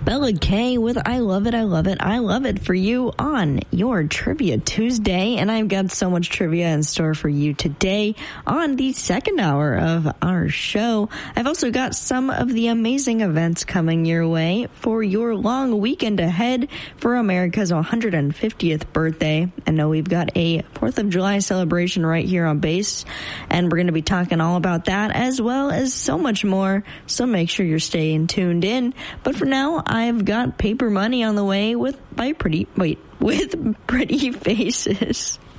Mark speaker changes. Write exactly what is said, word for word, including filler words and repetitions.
Speaker 1: Bella K with I Love It, I Love It, I Love It for you on your Trivia Tuesday. And I've got so much trivia in store for you today on the second hour of our show. I've also got some of the amazing events coming your way for your long weekend ahead for America's one hundred fiftieth birthday. I know we've got a fourth of July celebration right here on base, and we're going to be talking all about that as well as so much more. So make sure you're staying tuned in. But for now, I've got Paper Money on the way with by pretty wait with Pretty Faces.